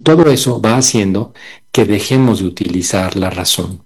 todo eso va haciendo que dejemos de utilizar la razón.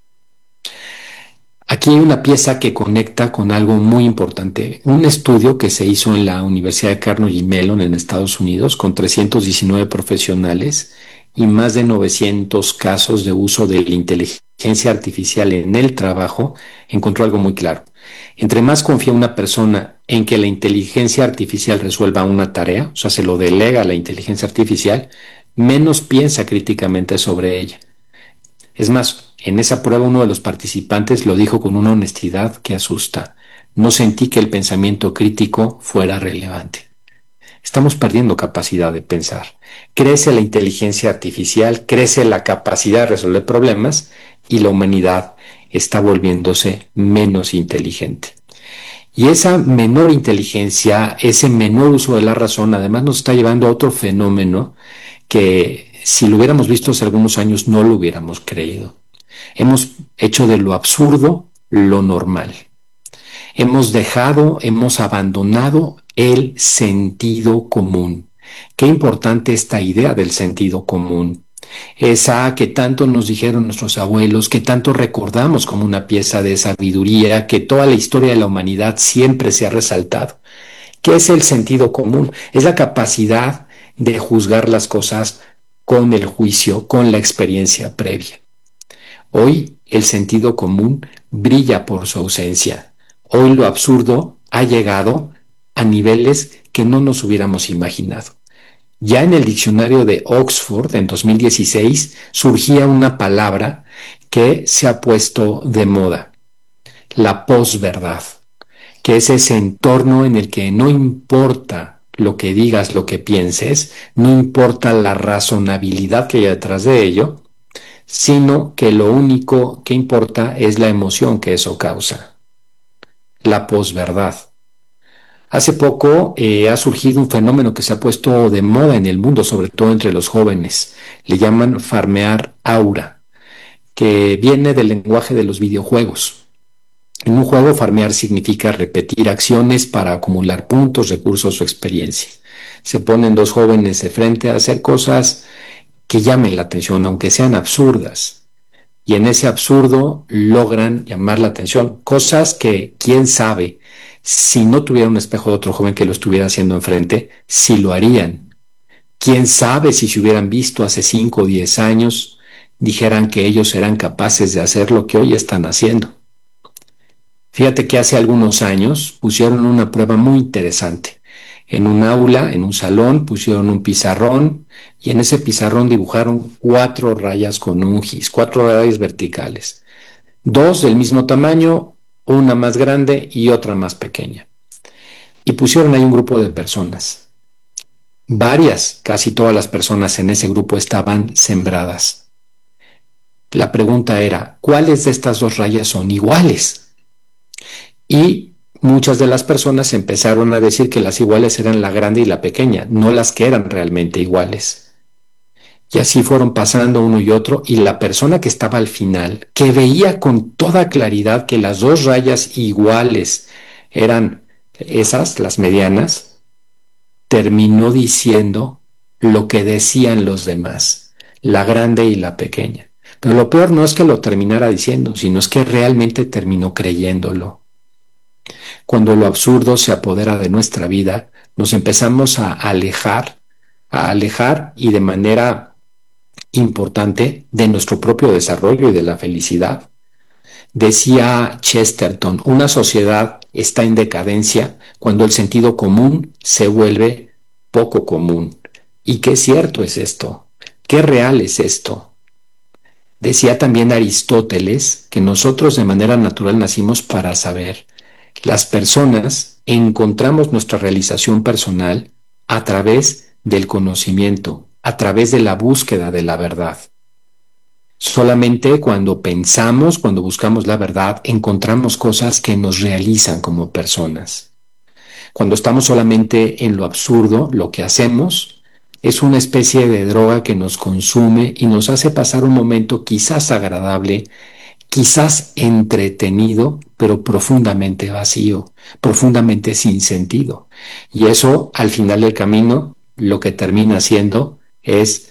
Aquí hay una pieza que conecta con algo muy importante. Un estudio que se hizo en la Universidad de Carnegie Mellon en Estados Unidos con 319 profesionales y más de 900 casos de uso de la inteligencia artificial en el trabajo, encontró algo muy claro. Entre más confía una persona en que la inteligencia artificial resuelva una tarea, o sea, se lo delega a la inteligencia artificial, menos piensa críticamente sobre ella. Es más, en esa prueba uno de los participantes lo dijo con una honestidad que asusta. No sentí que el pensamiento crítico fuera relevante. Estamos perdiendo capacidad de pensar. Crece la inteligencia artificial, crece la capacidad de resolver problemas y la humanidad está volviéndose menos inteligente. Y esa menor inteligencia, ese menor uso de la razón, además nos está llevando a otro fenómeno que si lo hubiéramos visto hace algunos años no lo hubiéramos creído. Hemos hecho de lo absurdo lo normal. Hemos abandonado el sentido común. Qué importante esta idea del sentido común. Esa que tanto nos dijeron nuestros abuelos, que tanto recordamos como una pieza de sabiduría, que toda la historia de la humanidad siempre se ha resaltado. ¿Qué es el sentido común? Es la capacidad de juzgar las cosas con el juicio, con la experiencia previa. Hoy el sentido común brilla por su ausencia. Hoy lo absurdo ha llegado a niveles que no nos hubiéramos imaginado. Ya en el diccionario de Oxford en 2016 surgía una palabra que se ha puesto de moda, la posverdad, que es ese entorno en el que no importa lo que digas, lo que pienses, no importa la razonabilidad que hay detrás de ello, sino que lo único que importa es la emoción que eso causa, la posverdad. Hace poco ha surgido un fenómeno que se ha puesto de moda en el mundo, sobre todo entre los jóvenes. Le llaman farmear aura, que viene del lenguaje de los videojuegos. En un juego, farmear significa repetir acciones para acumular puntos, recursos o experiencia. Se ponen dos jóvenes de frente a hacer cosas que llamen la atención, aunque sean absurdas. Y en ese absurdo logran llamar la atención. Cosas que, quién sabe, si no tuviera un espejo de otro joven que lo estuviera haciendo enfrente, sí lo harían. Quién sabe si hubieran visto hace 5 o 10 años, dijeran que ellos eran capaces de hacer lo que hoy están haciendo. Fíjate que hace algunos años pusieron una prueba muy interesante. En un aula, en un salón, pusieron un pizarrón y en ese pizarrón dibujaron 4 rayas con un gis, 4 rayas verticales. 2 del mismo tamaño, una más grande y otra más pequeña. Y pusieron ahí un grupo de personas. Casi todas las personas en ese grupo estaban sembradas. La pregunta era, ¿cuáles de estas 2 rayas son iguales? Y muchas de las personas empezaron a decir que las iguales eran la grande y la pequeña, no las que eran realmente iguales. Y así fueron pasando uno y otro, y la persona que estaba al final, que veía con toda claridad que las 2 rayas iguales eran esas, las medianas, terminó diciendo lo que decían los demás, la grande y la pequeña. Pero lo peor no es que lo terminara diciendo, sino es que realmente terminó creyéndolo. Cuando lo absurdo se apodera de nuestra vida, nos empezamos a alejar y de manera importante de nuestro propio desarrollo y de la felicidad. Decía Chesterton, una sociedad está en decadencia cuando el sentido común se vuelve poco común. ¿Y qué cierto es esto? ¿Qué real es esto? Decía también Aristóteles que nosotros de manera natural nacimos para saber. Las personas encontramos nuestra realización personal a través del conocimiento, a través de la búsqueda de la verdad. Solamente cuando pensamos, cuando buscamos la verdad, encontramos cosas que nos realizan como personas. Cuando estamos solamente en lo absurdo, lo que hacemos es una especie de droga que nos consume y nos hace pasar un momento quizás agradable, quizás entretenido, pero profundamente vacío, profundamente sin sentido. Y eso, al final del camino, lo que termina siendo es